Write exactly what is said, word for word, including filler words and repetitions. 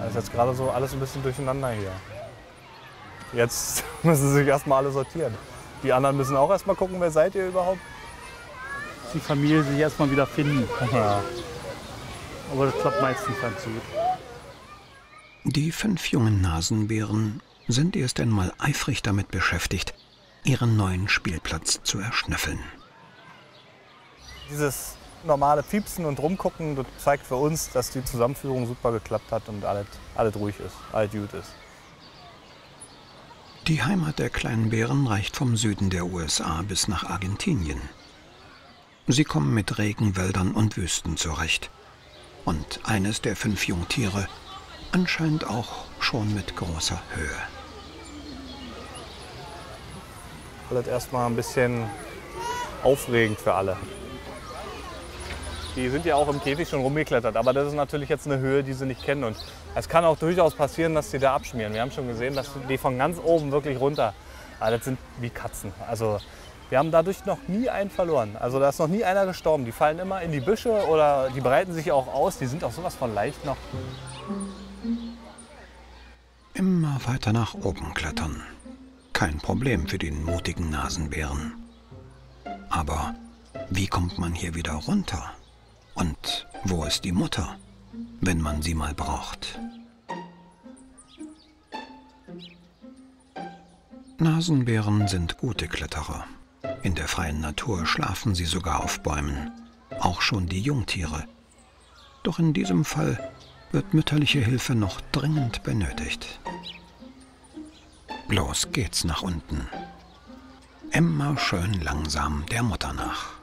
Das ist jetzt gerade so alles ein bisschen durcheinander hier. Jetzt müssen sich erstmal alle sortieren. Die anderen müssen auch erstmal gucken, wer seid ihr überhaupt? Die Familie sich erstmal wieder finden. Ja. Aber das klappt meistens ganz gut. Die fünf jungen Nasenbären sind erst einmal eifrig damit beschäftigt, ihren neuen Spielplatz zu erschnüffeln. Dieses normale Piepsen und Rumgucken, das zeigt für uns, dass die Zusammenführung super geklappt hat und alles, alles ruhig ist, alles gut ist. Die Heimat der kleinen Bären reicht vom Süden der U S A bis nach Argentinien. Sie kommen mit Regenwäldern und Wüsten zurecht. Und eines der fünf Jungtiere anscheinend auch schon mit großer Höhe. Alles erstmal ein bisschen aufregend für alle. Die sind ja auch im Käfig schon rumgeklettert, aber das ist natürlich jetzt eine Höhe, die sie nicht kennen. Und es kann auch durchaus passieren, dass sie da abschmieren. Wir haben schon gesehen, dass die von ganz oben wirklich runter, aber das sind wie Katzen. Also wir haben dadurch noch nie einen verloren. Also da ist noch nie einer gestorben. Die fallen immer in die Büsche oder die breiten sich auch aus. Die sind auch sowas von leicht noch. Immer weiter nach oben klettern. Kein Problem für den mutigen Nasenbären. Aber wie kommt man hier wieder runter? Und wo ist die Mutter, wenn man sie mal braucht? Nasenbären sind gute Kletterer. In der freien Natur schlafen sie sogar auf Bäumen, auch schon die Jungtiere. Doch in diesem Fall wird mütterliche Hilfe noch dringend benötigt. Los geht's nach unten. Immer schön langsam der Mutter nach.